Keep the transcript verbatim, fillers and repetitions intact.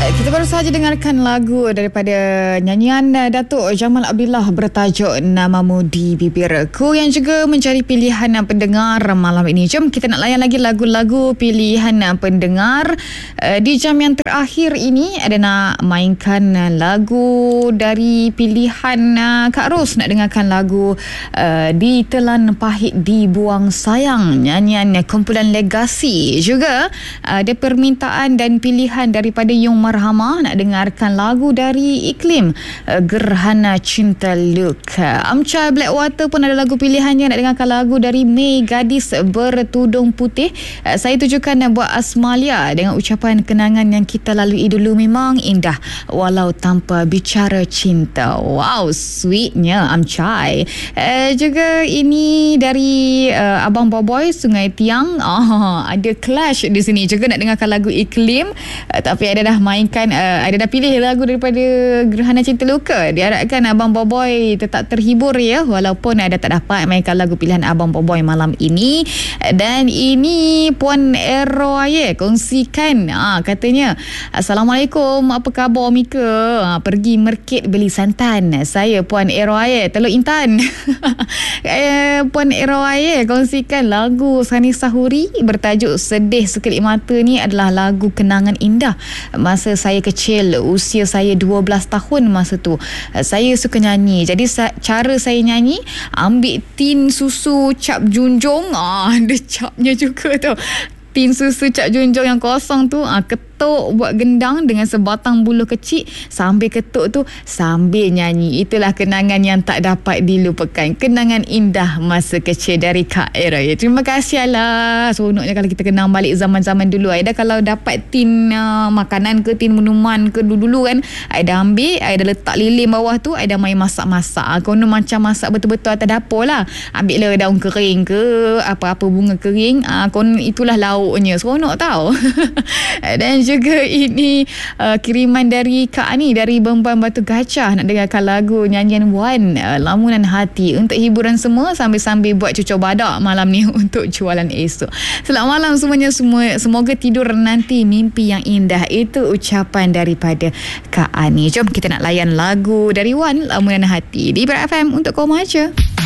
Kita baru sahaja dengarkan lagu daripada nyanyian Datuk Jamal Abdillah bertajuk Namamu di Bibirku yang juga menjadi pilihan pendengar malam ini. Jom kita nak layan lagi lagu-lagu pilihan pendengar. Di jam yang terakhir ini ada nak mainkan lagu dari pilihan Kak Ros. Nak dengarkan lagu Ditelan Pahit Dibuang Sayang, nyanyian kumpulan Legasi. Juga ada permintaan dan pilihan daripada Yung Marham nak dengarkan lagu dari Iklim, Gerhana Cinta Look. Amca Blackwater pun ada lagu pilihannya, nak dengarkan lagu dari Mei, Gadis Bertudung Putih. Saya tujukan buat Asmalia dengan ucapan kenangan yang kita lalui dulu memang indah walau tanpa bicara cinta. Wow, sweetnya Amcai. Uh, juga ini dari uh, Abang Boboy Sungai Tiang. Oh, ada Clash di sini juga nak dengarkan lagu Iklim. Uh, tapi ada dah mainkan Uh, ada dah pilih lagu daripada Gerhana Cinta Luka. Diharapkan Abang Boboy tetap terhibur ya, walaupun ada tak dapat mainkan lagu pilihan Abang Boboy malam ini. Dan ini Puan Eroye kongsikan, ah, katanya, Assalamualaikum, apa khabar Mika? Ah, pergi market beli santan. Saya Puan Eroye Teluk Intan. eh, Puan Eroye kongsikan lagu Sani Sahuri bertajuk Sedih Sekelip Mata. Ni adalah lagu kenangan indah masa saya saya kecil, usia saya dua belas tahun masa tu. Saya suka nyanyi. Jadi cara saya nyanyi, ambil tin susu cap junjung, ah, ada capnya juga tu. Tin susu cap junjung yang kosong tu, ah, ketuk buat gendang dengan sebatang buluh kecil, sambil ketuk tu sambil nyanyi. Itulah kenangan yang tak dapat dilupakan, kenangan indah masa kecil dari Kak Era. Ya, terima kasih lah. Seronoknya kalau kita kenang balik zaman-zaman dulu. Aida kalau dapat tin uh, makanan ke tin minuman ke dulu-dulu kan, Aida ambil, Aida letak lilin bawah tu, Aida main masak-masak. Kono macam masak betul-betul atas dapur lah. Ambil lah daun kering ke apa-apa bunga kering, uh, kono itulah lauknya. Seronok tau. Dan juga ini uh, kiriman dari Kak Ani dari Bemban Batu Gajah, nak dengarkan lagu nyanyian Wan, uh, Lamunan Hati, untuk hiburan semua sambil-sambil buat cucur badak malam ni untuk jualan esok. Selamat malam semuanya, semua semoga tidur nanti mimpi yang indah. Itu ucapan daripada Kak Ani. Jom kita nak layan lagu dari Wan, Lamunan Hati di Ibarat F M untuk kau aja.